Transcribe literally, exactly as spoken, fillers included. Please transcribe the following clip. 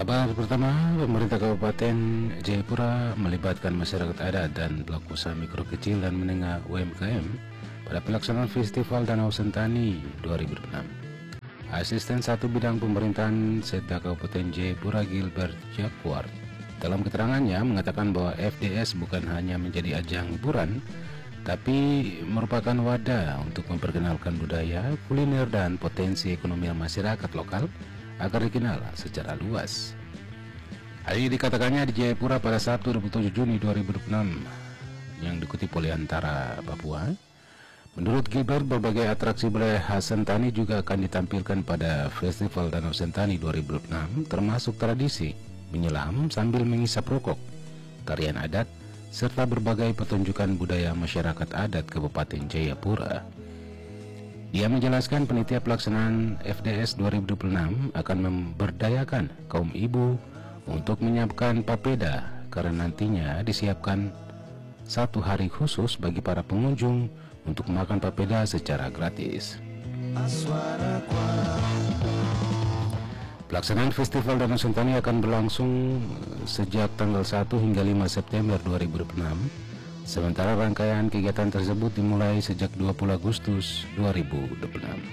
Kabar pertama, pemerintah Kabupaten Jayapura melibatkan masyarakat adat dan pelaku usaha mikro kecil dan menengah U M K M pada pelaksanaan Festival Danau Sentani dua ribu dua puluh enam. Asisten satu bidang pemerintahan Setda Kabupaten Jayapura Gilbert Jacquard dalam keterangannya mengatakan bahwa F D S bukan hanya menjadi ajang hiburan, tapi merupakan wadah untuk memperkenalkan budaya, kuliner, dan potensi ekonomi masyarakat lokal agar dikenal secara luas. Hal ini dikatakannya di Jayapura pada Sabtu dua puluh tujuh Juni dua ribu dua puluh enam yang dikutip oleh Antara Papua. Menurut Gilbert, berbagai atraksi budaya khas Sentani juga akan ditampilkan pada Festival Danau Sentani dua ribu dua puluh enam, termasuk tradisi menyelam sambil mengisap rokok, tarian adat, serta berbagai pertunjukan budaya masyarakat adat Kabupaten Jayapura. Dia menjelaskan panitia pelaksanaan F D S dua ribu dua puluh enam akan memberdayakan kaum ibu untuk menyiapkan papeda karena nantinya disiapkan satu hari khusus bagi para pengunjung untuk makan papeda secara gratis. Pelaksanaan Festival Danau Sentani akan berlangsung sejak tanggal satu hingga lima September dua ribu dua puluh enam. Sementara rangkaian kegiatan tersebut dimulai sejak dua puluh Agustus dua ribu dua puluh enam.